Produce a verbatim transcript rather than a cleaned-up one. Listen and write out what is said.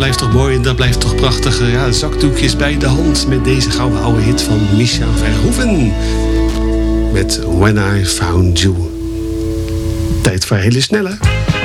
blijft toch mooi en dat blijft toch prachtig. Ja, zakdoekjes bij de hand met deze gouden oude hit van Misha Verhoeven. Met When I Found You. Tijd voor hele snelle.